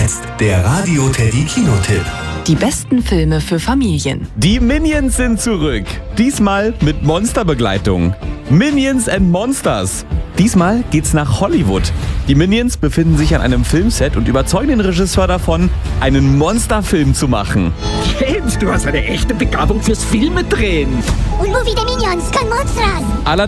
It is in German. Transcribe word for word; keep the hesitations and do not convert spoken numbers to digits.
jetzt der Radio Teddy Kinotipp. Die besten Filme für Familien. Die Minions sind zurück. Diesmal mit Monsterbegleitung. Minions and Monsters. Diesmal geht's nach Hollywood. Die Minions befinden sich an einem Filmset und überzeugen den Regisseur davon, einen Monsterfilm zu machen. James, du hast eine echte Begabung fürs Filme drehen. Un movie de Minions con monsters.